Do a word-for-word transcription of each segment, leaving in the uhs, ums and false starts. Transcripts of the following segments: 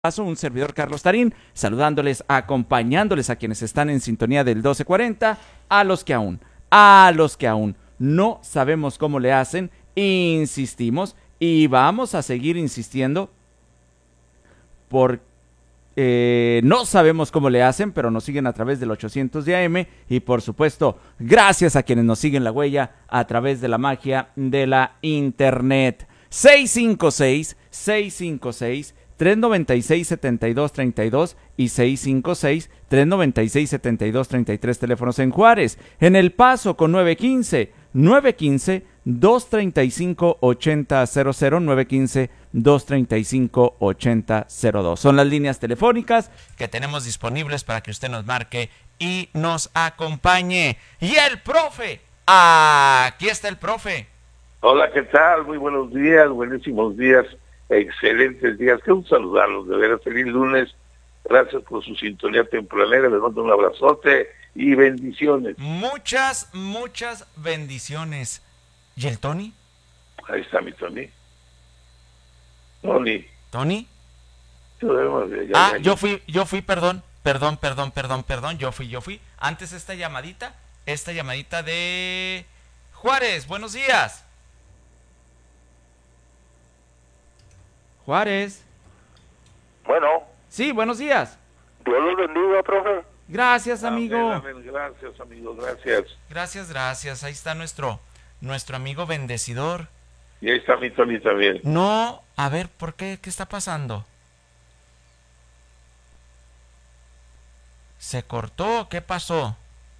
Paso, un servidor Carlos Tarín, saludándoles, acompañándoles a quienes están en sintonía del doce cuarenta, a los que aún, a los que aún no sabemos cómo le hacen, insistimos y vamos a seguir insistiendo porque eh, no sabemos cómo le hacen, pero nos siguen a través del ochocientos de A M y por supuesto, gracias a quienes nos siguen la huella a través de la magia de la internet. seis cinco seis, seis cinco seis, tres nueve seis, siete dos tres dos y seis cinco seis, tres nueve seis, siete dos tres tres, teléfonos en Juárez. En El Paso con nueve uno cinco, nueve uno cinco, dos tres cinco, ocho cero cero cero, nueve uno cinco, dos tres cinco, ocho cero cero dos. Son las líneas telefónicas que tenemos disponibles para que usted nos marque y nos acompañe. Y el profe, aquí está el profe. Hola, ¿qué tal? Muy buenos días, buenísimos días. Excelentes días, quiero saludarlos, de veras, feliz lunes, gracias por su sintonía tempranera, les mando un abrazote y bendiciones. Muchas, muchas bendiciones. ¿Y el Tony? Ahí está mi Tony. Tony. ¿Tony? Yo debemos de, ya, ah, ya, yo fui, yo fui, perdón, perdón, perdón, perdón, perdón, yo fui, yo fui. Antes esta llamadita, esta llamadita de Juárez, buenos días. Juárez. Bueno. Sí, buenos días. Dios los bendiga, profe. Gracias, amigo. Amén, amén. Gracias, amigo, gracias. Gracias, gracias. Ahí está nuestro, nuestro amigo bendecidor. Y ahí está mi Tony también. No, a ver, ¿por qué? ¿Qué está pasando? ¿Se cortó? ¿Qué pasó?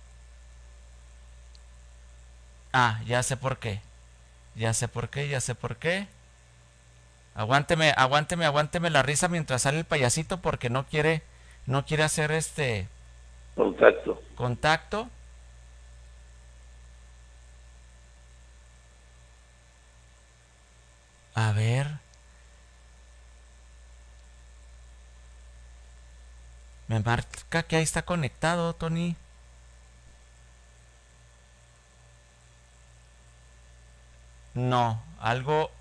Ah, ya sé por qué. Ya sé por qué, ya sé por qué. Aguánteme, aguánteme, aguánteme la risa mientras sale el payasito porque no quiere, no quiere hacer este contacto. Contacto. A ver. Me marca que ahí está conectado, Tony. No, algo...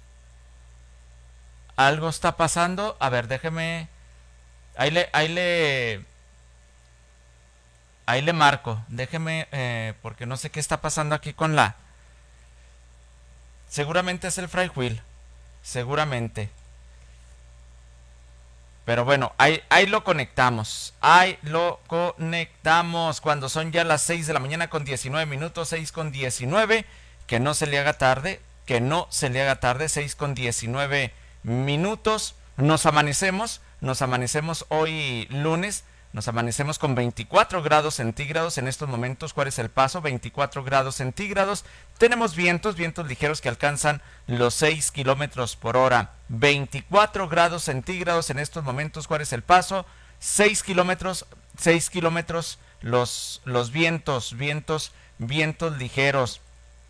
Algo está pasando. A ver, déjeme. Ahí le, ahí le. Ahí le marco. Déjeme, eh, porque no sé qué está pasando aquí con la. Seguramente es el fry wheel. Seguramente. Pero bueno, ahí, ahí lo conectamos. Ahí lo conectamos. Cuando son ya las seis de la mañana con diecinueve minutos. seis con diecinueve. Que no se le haga tarde. Que no se le haga tarde. seis con diecinueve minutos, nos amanecemos, nos amanecemos hoy lunes, nos amanecemos con veinticuatro grados centígrados en estos momentos. ¿Cuál es El Paso? veinticuatro grados centígrados, tenemos vientos, vientos ligeros que alcanzan los seis kilómetros por hora, veinticuatro grados centígrados en estos momentos. ¿Cuál es El Paso? seis kilómetros, seis kilómetros los, los vientos, vientos, vientos ligeros.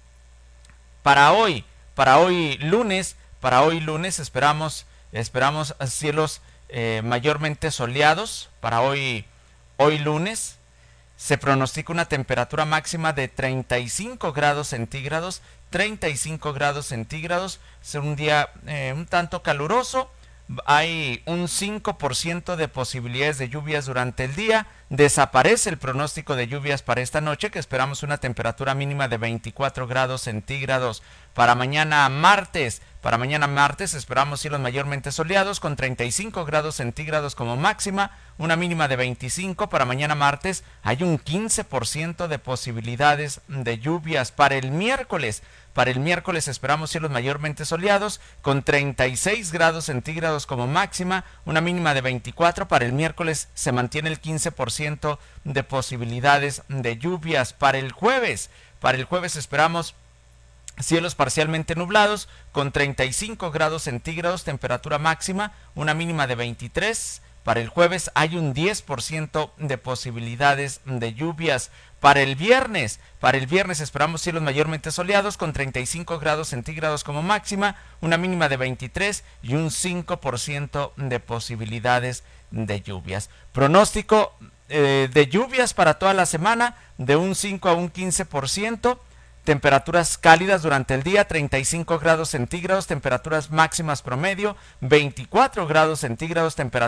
Para hoy, para hoy lunes, Para hoy lunes esperamos esperamos cielos eh, mayormente soleados. Para hoy hoy lunes se pronostica una temperatura máxima de treinta y cinco grados centígrados. treinta y cinco grados centígrados. Será un día eh, un tanto caluroso. Hay un cinco por ciento de posibilidades de lluvias durante el día. Desaparece el pronóstico de lluvias para esta noche, que esperamos una temperatura mínima de veinticuatro grados centígrados. Para mañana martes, para mañana martes esperamos cielos mayormente soleados con treinta y cinco grados centígrados como máxima, una mínima de veinticinco. Para mañana martes hay un quince por ciento de posibilidades de lluvias. Para el miércoles, Para el miércoles esperamos cielos mayormente soleados con treinta y seis grados centígrados como máxima, una mínima de veinticuatro. Para el miércoles se mantiene el quince por ciento de posibilidades de lluvias. Para el jueves, para el jueves esperamos cielos parcialmente nublados con treinta y cinco grados centígrados, temperatura máxima, una mínima de veintitrés. Para el jueves hay un diez por ciento de posibilidades de lluvias. Para el viernes, para el viernes esperamos cielos mayormente soleados con treinta y cinco grados centígrados como máxima, una mínima de veintitrés y un cinco por ciento de posibilidades de lluvias. Pronóstico eh, de lluvias para toda la semana de un cinco a un quince por ciento. temperaturas cálidas durante el día, treinta y cinco grados centígrados, temperaturas máximas promedio, veinticuatro grados centígrados, temperaturas